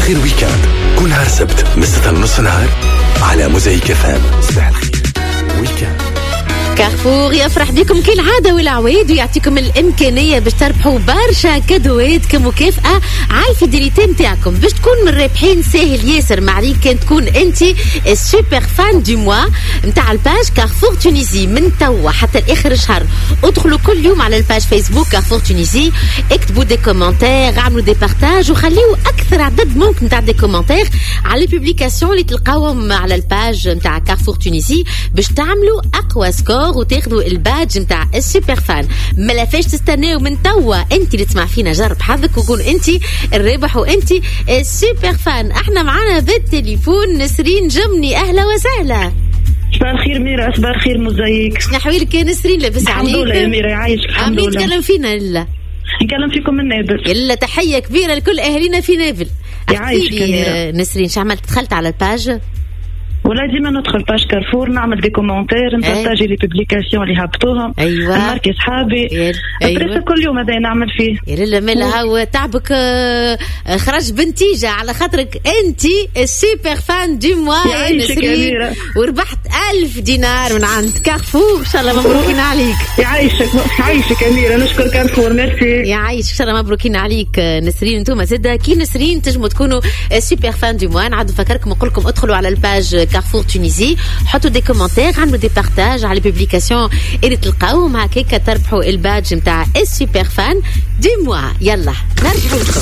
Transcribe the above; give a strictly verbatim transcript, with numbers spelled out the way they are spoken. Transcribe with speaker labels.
Speaker 1: الخير ويكاند كل نهار سبت من ستة لنص نهار على موزايك اف ام. صباح الخير ويكاند.
Speaker 2: كارفور يفرح بكم كالعادة والعويد ويعطيكم الإمكانية باش تربحوا برشا كادوات كمكافأة على الفيديليتي متاعكم باش تكون من الرابحين. ساهل ياسر، ما عليك كان تكون أنت السوبر فان دي موا متاع الباج كارفور تونيزي من توا حتى الآخر الشهر. ادخلوا كل يوم على الباج فيسبوك كارفور تونيزي، اكتبوا دي كومنتير، عملوا دي بارتاج وخليوا أكثر عدد ممكن متاع دي كومنتير على البوبليكاسيون اللي تلقاوهم على الباج متاع كارفور تونيزي باش تعملوا أقوى سكور وتاخذوا الباج نتاع السوبر فان. ما لافاش تستناو من توا، انت اللي تسمع فينا جرب حظك وكون انت الرابح وانت السوبر فان. احنا معانا بالتليفون نسرين جمني، اهلا وسهلا.
Speaker 3: صباح الخير ميرا. صباح الخير موزايك.
Speaker 2: شنو احوالك يا نسرين؟ لاباس عليك؟
Speaker 3: الحمد لله يا ميرا، يعيشك. الحمد لله.
Speaker 2: تكلم فينا لا
Speaker 3: نكلم فيكم من نابل.
Speaker 2: يلا تحيه كبيره لكل اهالينا في نابل.
Speaker 3: يعيشك يا
Speaker 2: نسرين، شو عملت؟ دخلت على الباج
Speaker 3: ولا ديما ندخل باج كارفور نعمل دي كومونتير نبارطاجي لي بوبليكاسيون اللي هبطوهم.
Speaker 2: ايوه
Speaker 3: نماركي صحابي.
Speaker 2: أيوة.
Speaker 3: كل يوم هذا نعمل فيه.
Speaker 2: يا لالا مالا هو تعبك خرج بنتيجه على خاطرك انت السوبر فان دي موا يا نسرين، وربحت ألف دينار من عند كارفور. ان شاء الله مبروكين عليك.
Speaker 3: يعيشك يعيشك يا ميرا، نشكر كارفور. ميرسي.
Speaker 2: يعيشك ان شاء الله مبروكين عليك نسرين. انتم زاده كي نسرين تنجموا تكونوا السوبر فان دي موا. نعاود نفكركم ونقول لكم ادخلوا على الباج كارفور تونيزي، حطوا دي كومنتير، عملوا دي بارتاج على البوبليكاسيون اللي تلقاوهم هكاك تربحوا الباج نتاع السوبر فان دي موا. يلا نرجعوا